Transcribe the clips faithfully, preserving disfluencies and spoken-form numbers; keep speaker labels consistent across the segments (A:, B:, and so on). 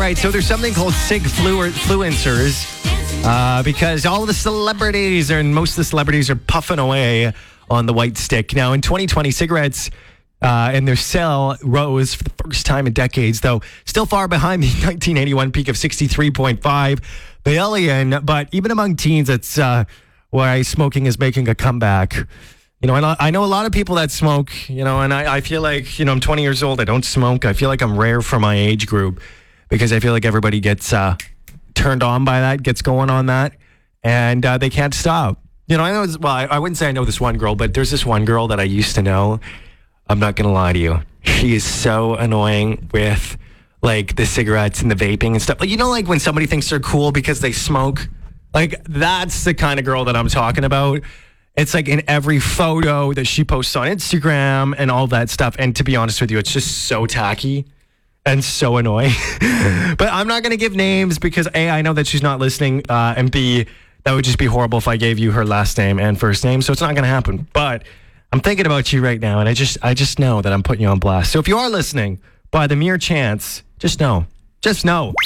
A: right, so there's something called Sigfluencers uh, because all the celebrities and most of the celebrities are puffing away on the white stick. Now, in twenty twenty, cigarettes uh, and their sale rose for the first time in decades, though still far behind the nineteen eighty-one peak of sixty-three point five billion. But even among teens, it's uh, why smoking is making a comeback. You know, I, I know a lot of people that smoke, you know, and I, I feel like, you know, I'm twenty years old. I don't smoke. I feel like I'm rare for my age group because I feel like everybody gets uh, turned on by that, gets going on that, and uh, they can't stop. You know, I know, well, I, I wouldn't say I know this one girl, but there's this one girl that I used to know. I'm not going to lie to you. She is so annoying with, like, the cigarettes and the vaping and stuff. Like, you know, like when somebody thinks they're cool because they smoke? Like, that's the kind of girl that I'm talking about. It's like in every photo that she posts on Instagram and all that stuff. And to be honest with you, it's just so tacky and so annoying. But I'm not going to give names because A, I know that she's not listening, uh, and B, that would just be horrible if I gave you her last name and first name. So it's not going to happen. But I'm thinking about you right now, and I just I just know that I'm putting you on blast. So if you are listening, by the mere chance, just know. Just know.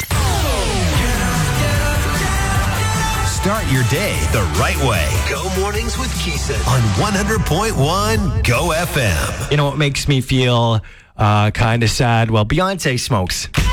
B: Start your day the right way. Go Mornings with Keeson on one hundred point one Go F M.
A: You know what makes me feel uh, kind of sad? Well, Beyonce smokes.